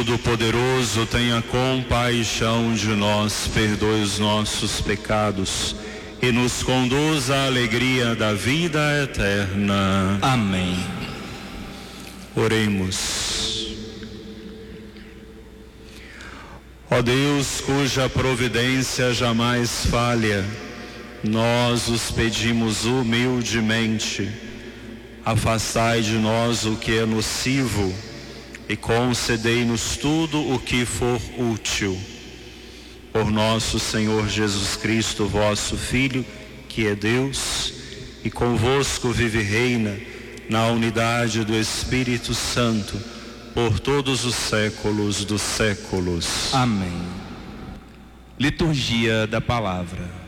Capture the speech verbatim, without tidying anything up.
Todo-Poderoso, tenha compaixão de nós, perdoe os nossos pecados e nos conduz à alegria da vida eterna. Amém. Oremos. Ó Deus, cuja providência jamais falha, nós os pedimos humildemente. Afastai de nós o que é nocivo e concedei-nos tudo o que for útil. Por nosso Senhor Jesus Cristo, vosso Filho, que é Deus, e convosco vive e reina, na unidade do Espírito Santo, por todos os séculos dos séculos. Amém. Liturgia da Palavra.